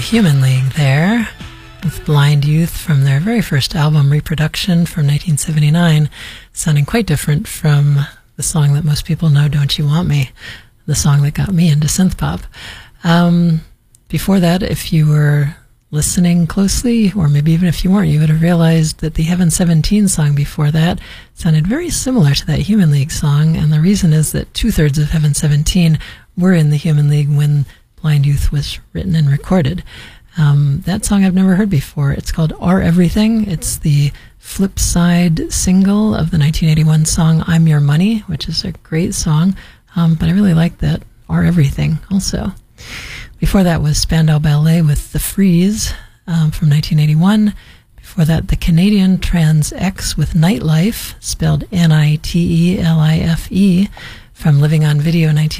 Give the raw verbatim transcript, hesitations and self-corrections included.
Human League there, with Blind Youth from their very first album, Reproduction, from nineteen seventy-nine, sounding quite different from the song that most people know, Don't You Want Me, the song that got me into synth pop. Um, before that, if you were listening closely, or maybe even if you weren't, you would have realized that the Heaven seventeen song before that sounded very similar to that Human League song, and the reason is that two-thirds of Heaven seventeen were in the Human League when Blind Youth was written and recorded. Um, that song I've never heard before. It's called Our Everything. It's the flip side single of the nineteen eighty-one song I'm Your Money, which is a great song, um, but I really like that Our Everything also. Before that was Spandau Ballet with The Freeze um, from nineteen eighty-one. Before that, the Canadian Trans X with Nightlife, spelled N I T E L I F E, from Living on Video nineteen